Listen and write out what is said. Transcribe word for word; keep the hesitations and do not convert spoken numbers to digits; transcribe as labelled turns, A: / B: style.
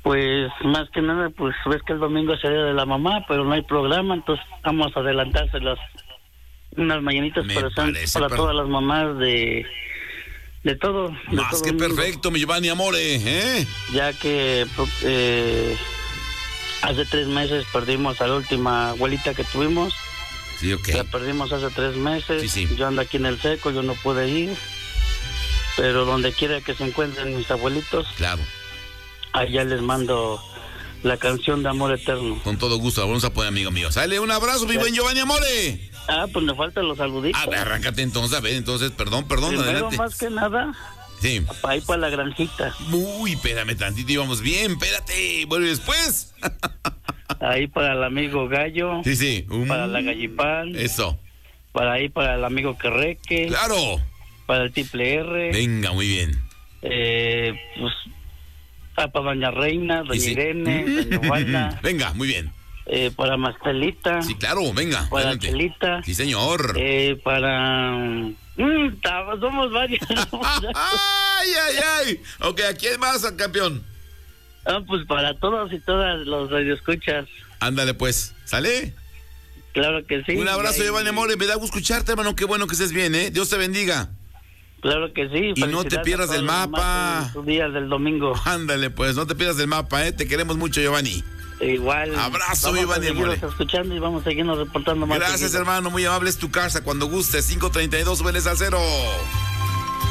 A: Pues más que nada, pues ves que el domingo es el día de la mamá, pero no hay programa, entonces vamos a adelantarse las unas mañanitas
B: Me
A: para,
B: parece
A: para
B: per-
A: todas las mamás de de todo. De
B: Más
A: todo
B: que
A: el mundo.
B: perfecto, mi Giovanni Amore, ¿eh?
A: Ya que eh, hace tres meses perdimos a la última abuelita que tuvimos.
B: Sí, ok.
A: La perdimos hace tres meses.
B: Sí, sí.
A: Yo ando aquí en el seco, yo no pude ir. Pero donde quiera que se encuentren mis abuelitos,
B: Claro.
A: allá les mando la canción de Amor Eterno.
B: Con todo gusto, la vamos a poner, amigo mío. Sale, un abrazo, mi buen Giovanni Amore.
A: Ah, pues me faltan los saluditos.
B: A ver, arráncate entonces, a ver, entonces, perdón, perdón,
A: Primero,
B: adelante.
A: más que nada,
B: Sí.
A: para ir para la granjita.
B: Uy, espérame tantito, íbamos bien, espérate. Bueno, y después.
A: Ahí para el amigo Gallo.
B: Sí, sí. Um,
A: Para la Gallipán.
B: Eso.
A: Para ahí para el amigo Querreque.
B: Claro.
A: Para el Triple R.
B: Venga, muy bien.
A: Eh, pues, ah, para Doña Reina, Doña
B: Sí, sí.
A: Irene, Doña Juana.
B: Venga, muy bien.
A: Eh, para Mastelita.
B: Sí, claro, venga.
A: Para
B: Adelante.
A: Chelita.
B: Sí, señor.
A: Eh, para... Mm, ta- somos varios.
B: ay, ay, ay. Ok, ¿a quién más, campeón?
A: Ah, pues para todos y todas los radioescuchas.
B: Ándale, pues. ¿Sale?
A: Claro que sí.
B: Un abrazo,
A: Ahí-
B: Giovanni Amore. Me da gusto escucharte, hermano. Qué bueno que estés bien, ¿eh? Dios te bendiga.
A: Claro que sí.
B: Y no te
A: Felicidades
B: pierdas
A: a
B: del
A: todos los
B: mapa.
A: demás en su día del domingo.
B: Ándale, pues. No te pierdas del mapa, ¿eh? Te queremos mucho, Giovanni.
A: Igual.
B: Abrazo,
A: vamos
B: Giovanni
A: a seguirlos
B: Amore.
A: escuchando y vamos a seguirnos reportando más.
B: Gracias,
A: seguido.
B: hermano. Muy amable. Es tu casa. Cuando guste. cinco treinta y dos, Vélez al cero.